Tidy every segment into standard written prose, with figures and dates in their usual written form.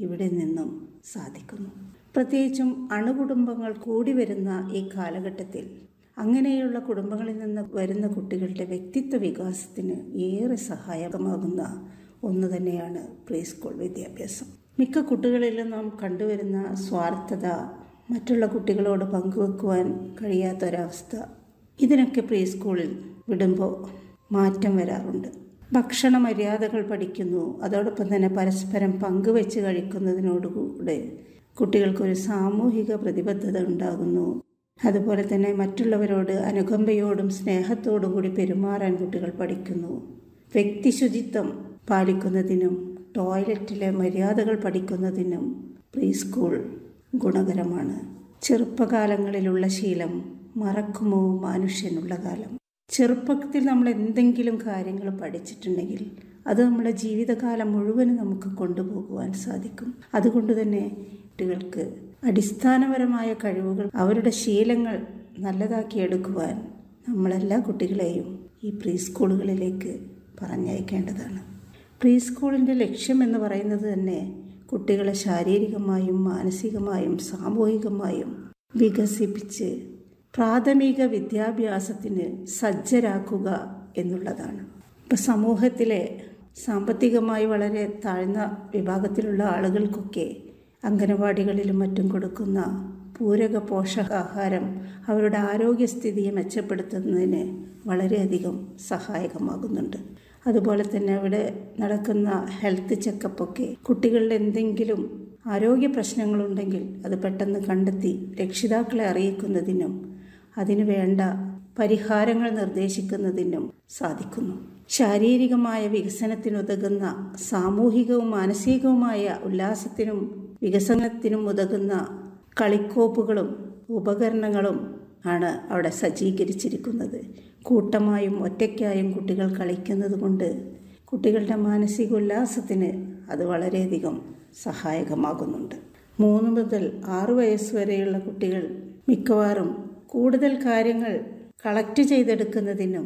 ഇവിടെ നിന്നും സാധിക്കുന്നു. പ്രത്യേകിച്ചും അണുകുടുംബങ്ങൾ കൂടി വരുന്ന ഈ കാലഘട്ടത്തിൽ അങ്ങനെയുള്ള കുടുംബങ്ങളിൽ നിന്ന് വരുന്ന കുട്ടികളുടെ വ്യക്തിത്വ വികാസത്തിന് ഏറെ സഹായകമാകുന്ന ഒന്ന് തന്നെയാണ് പ്രീ സ്കൂൾ വിദ്യാഭ്യാസം. മിക്ക കുട്ടികളിലും നാം കണ്ടുവരുന്ന സ്വാർത്ഥത, മറ്റുള്ള കുട്ടികളോട് പങ്കുവെക്കുവാൻ കഴിയാത്തൊരവസ്ഥ, ഇതിനൊക്കെ പ്രീ സ്കൂളിൽ വിടുമ്പോൾ മാറ്റം വരാറുണ്ട്. ഭക്ഷണ മര്യാദകൾ പഠിക്കുന്നു. അതോടൊപ്പം തന്നെ പരസ്പരം പങ്കുവെച്ച് കഴിക്കുന്നതിനോടുകൂടെ കുട്ടികൾക്കൊരു സാമൂഹിക പ്രതിബദ്ധത ഉണ്ടാകുന്നു. അതുപോലെ തന്നെ മറ്റുള്ളവരോട് അനുകമ്പയോടും സ്നേഹത്തോടും കൂടി പെരുമാറാൻ കുട്ടികൾ പഠിക്കുന്നു. വ്യക്തി ശുചിത്വം പാലിക്കുന്നതിനും ടോയ്ലറ്റിലെ മര്യാദകൾ പഠിക്കുന്നതിനും പ്രീ സ്കൂൾ ഗുണകരമാണ്. ചെറുപ്പകാലങ്ങളിലുള്ള ശീലം മറക്കുമോ മനുഷ്യനുള്ള കാലം. ചെറുപ്പത്തിൽ നമ്മൾ എന്തെങ്കിലും കാര്യങ്ങൾ പഠിച്ചിട്ടുണ്ടെങ്കിൽ അത് നമ്മുടെ ജീവിതകാലം മുഴുവനും നമുക്ക് കൊണ്ടുപോകുവാൻ സാധിക്കും. അതുകൊണ്ട് തന്നെ കുട്ടികൾക്ക് അടിസ്ഥാനപരമായ കഴിവുകൾ, അവരുടെ ശീലങ്ങൾ നല്ലതാക്കിയെടുക്കുവാൻ നമ്മളെല്ലാ കുട്ടികളെയും ഈ പ്രീ സ്കൂളുകളിലേക്ക് പറഞ്ഞയക്കേണ്ടതാണ്. പ്രീ സ്കൂളിൻ്റെ ലക്ഷ്യം എന്ന് പറയുന്നത് തന്നെ കുട്ടികളെ ശാരീരികമായും മാനസികമായും സാമൂഹികമായും വികസിപ്പിച്ച് പ്രാഥമിക വിദ്യാഭ്യാസത്തിന് സജ്ജരാക്കുക എന്നുള്ളതാണ്. ഇപ്പം സമൂഹത്തിലെ സാമ്പത്തികമായി വളരെ താഴ്ന്ന വിഭാഗത്തിലുള്ള ആളുകൾക്കൊക്കെ അംഗനവാടികളിലും മറ്റും കൊടുക്കുന്ന പൂരക പോഷകാഹാരം അവരുടെ ആരോഗ്യസ്ഥിതിയെ മെച്ചപ്പെടുത്തുന്നതിന് വളരെയധികം സഹായകമാകുന്നുണ്ട്. അതുപോലെ തന്നെ അവിടെ നടക്കുന്ന ഹെൽത്ത് ചെക്കപ്പൊക്കെ കുട്ടികളുടെ എന്തെങ്കിലും ആരോഗ്യ പ്രശ്നങ്ങളുണ്ടെങ്കിൽ അത് പെട്ടെന്ന് കണ്ടെത്തി രക്ഷിതാക്കളെ അറിയിക്കുന്നതിനും അതിനു വേണ്ട പരിഹാരങ്ങൾ നിർദ്ദേശിക്കുന്നതിനും സാധിക്കുന്നു. ശാരീരികമായ വികസനത്തിനുതകുന്ന സാമൂഹികവും മാനസികവുമായ ഉല്ലാസത്തിനും വികസനത്തിനും ഉതകുന്ന കളിക്കോപ്പുകളും ഉപകരണങ്ങളും ആണ് അവിടെ സജ്ജീകരിച്ചിരിക്കുന്നത്. കൂട്ടമായും ഒറ്റയ്ക്കായും കുട്ടികൾ കളിക്കുന്നത് കൊണ്ട് കുട്ടികളുടെ മാനസിക ഉല്ലാസത്തിന് അത് വളരെയധികം സഹായകമാകുന്നുണ്ട്. 3 മുതൽ 6 വയസ്സ് വരെയുള്ള കുട്ടികൾ മിക്കവാറും കൂടുതൽ കാര്യങ്ങൾ കളക്ട് ചെയ്തെടുക്കുന്നതിനും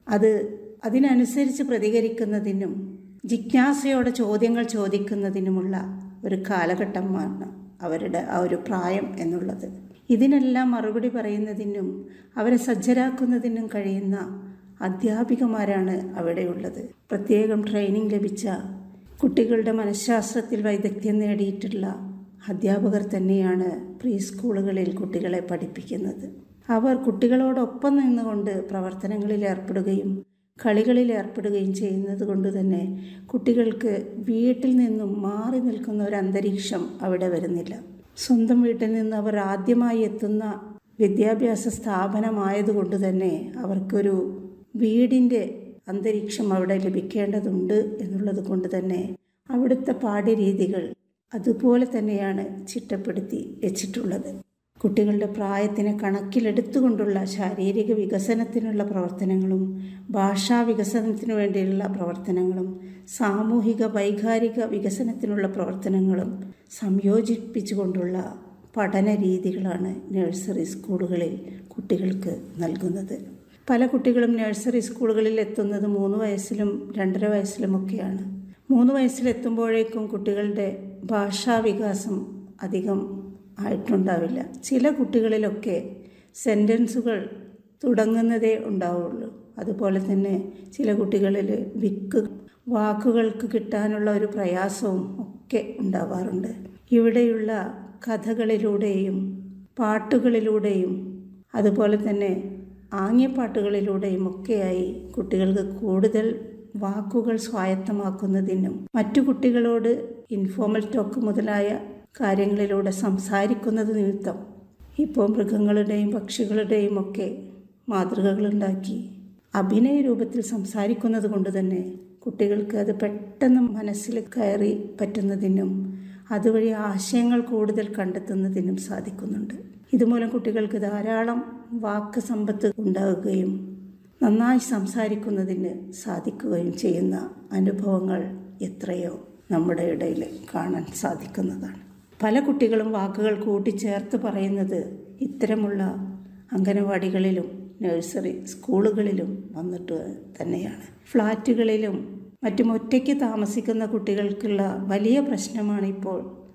അതിനനുസരിച്ച് പ്രതികരിക്കുന്നതിനും ജിജ്ഞാസയോടെ ചോദ്യങ്ങൾ ചോദിക്കുന്നതിനുമുള്ള ഒരു കാലഘട്ടമാണ് അവരുടെ ആ ഒരു പ്രായം എന്നുള്ളത്. ഇതിനെല്ലാം മറുപടി പറയുന്നതിനും അവരെ സജ്ജരാക്കുന്നതിനും കഴിയുന്ന അധ്യാപികമാരാണ് അവിടെയുള്ളത്. പ്രത്യേകം ട്രെയിനിങ് ലഭിച്ച കുട്ടികളുടെ മനഃശാസ്ത്രത്തിൽ വൈദഗ്ധ്യം നേടിയിട്ടുള്ള അധ്യാപകർ തന്നെയാണ് പ്രീ സ്കൂളുകളിൽ കുട്ടികളെ പഠിപ്പിക്കുന്നത്. അവർ കുട്ടികളോടൊപ്പം നിന്നുകൊണ്ട് പ്രവർത്തനങ്ങളിൽ ഏർപ്പെടുകയും കളികളിൽ ഏർപ്പെടുകയും ചെയ്യുന്നത് കൊണ്ട് തന്നെ കുട്ടികൾക്ക് വീട്ടിൽ നിന്നും മാറി നിൽക്കുന്ന ഒരു അന്തരീക്ഷം അവിടെ വരുന്നില്ല. സ്വന്തം വീട്ടിൽ നിന്ന് അവർ ആദ്യമായി എത്തുന്ന വിദ്യാഭ്യാസ സ്ഥാപനമായതുകൊണ്ട് തന്നെ അവർക്കൊരു വീടിൻ്റെ അന്തരീക്ഷം അവിടെ ലഭിക്കേണ്ടതുണ്ട് എന്നുള്ളത് കൊണ്ട് തന്നെ അവിടുത്തെ പാഠ്യരീതികൾ അതുപോലെ തന്നെയാണ് ചിട്ടപ്പെടുത്തി വെച്ചിട്ടുള്ളത്. കുട്ടികളുടെ പ്രായത്തിനെ കണക്കിലെടുത്തുകൊണ്ടുള്ള ശാരീരിക വികസനത്തിനുള്ള പ്രവർത്തനങ്ങളും ഭാഷാ വികസനത്തിനു വേണ്ടിയുള്ള പ്രവർത്തനങ്ങളും സാമൂഹിക വൈകാരിക വികസനത്തിനുള്ള പ്രവർത്തനങ്ങളും സംയോജിപ്പിച്ചുകൊണ്ടുള്ള പഠന രീതികളാണ് നഴ്സറി സ്കൂളുകളിൽ കുട്ടികൾക്ക് നൽകുന്നത്. പല കുട്ടികളും നഴ്സറി സ്കൂളുകളിൽ എത്തുന്നത് 3 വയസ്സിലും 2.5 വയസ്സിലുമൊക്കെയാണ്. 3 വയസ്സിലെത്തുമ്പോഴേക്കും കുട്ടികളുടെ ഭാഷാ വികാസം അധികം ആയിട്ടുണ്ടാവില്ല. ചില കുട്ടികളിലൊക്കെ സെൻറ്റൻസുകൾ തുടങ്ങുന്നതേ ഉണ്ടാവുള്ളൂ. അതുപോലെ തന്നെ ചില കുട്ടികളിൽ വാക്കുകൾക്ക് കിട്ടാനുള്ള ഒരു പ്രയാസവും ഒക്കെ ഉണ്ടാവാറുണ്ട്. ഇവിടെയുള്ള കഥകളിലൂടെയും പാട്ടുകളിലൂടെയും അതുപോലെ തന്നെ ആംഗ്യപ്പാട്ടുകളിലൂടെയും ഒക്കെയായി കുട്ടികൾക്ക് കൂടുതൽ വാക്കുകൾ സ്വായത്തമാക്കുന്നതിനും മറ്റു കുട്ടികളോട് ഇൻഫോർമൽ ടോക്ക് മുതലായ കാര്യങ്ങളിലൂടെ സംസാരിക്കുന്നത് നിമിത്തം ഇപ്പോൾ മൃഗങ്ങളുടെയും പക്ഷികളുടെയും ഒക്കെ മാതൃകകളുണ്ടാക്കി അഭിനയ രൂപത്തിൽ സംസാരിക്കുന്നത് കൊണ്ട് തന്നെ കുട്ടികൾക്ക് അത് പെട്ടെന്ന് മനസ്സിൽ കയറി പറ്റുന്നതിനും അതുവഴി ആശയങ്ങൾ കൂടുതൽ കണ്ടെത്തുന്നതിനും സാധിക്കുന്നുണ്ട്. ഇതുമൂലം കുട്ടികൾക്ക് ധാരാളം വാക്ക് സമ്പത്ത് ഉണ്ടാവുകയും നന്നായി സംസാരിക്കുന്നതിന് സാധിക്കുകയും ചെയ്യുന്ന അനുഭവങ്ങൾ എത്രയോ നമ്മുടെ ഇടയിൽ കാണാൻ സാധിക്കുന്നതാണ്. പല കുട്ടികളും വാക്കുകൾ കൂട്ടിച്ചേർത്ത് പറയുന്നത് ഇത്തരമുള്ള അംഗനവാടികളിലും നഴ്സറി സ്കൂളുകളിലും വന്നിട്ട് തന്നെയാണ്. ഫ്ലാറ്റുകളിലും മറ്റും ഒറ്റയ്ക്ക് താമസിക്കുന്ന കുട്ടികൾക്കുള്ള വലിയ പ്രശ്നമാണ് ഇപ്പോൾ